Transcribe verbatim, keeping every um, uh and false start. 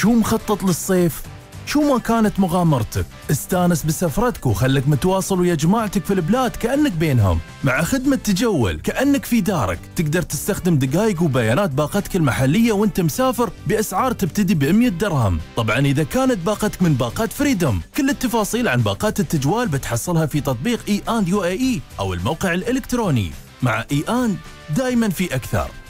شو مخطط للصيف؟ شو ما كانت مغامرتك، استانس بسفرتك وخلك متواصل ويا جماعتك في البلاد كأنك بينهم. مع خدمة تجول كأنك في دارك، تقدر تستخدم دقائق وبيانات باقتك المحلية وانت مسافر بأسعار تبتدي ب مئة درهم. طبعا إذا كانت باقتك من باقات فريدوم. كل التفاصيل عن باقات التجوال بتحصلها في تطبيق إي آن يو إيه إي أو الموقع الإلكتروني. مع إي آن دايما في أكثر.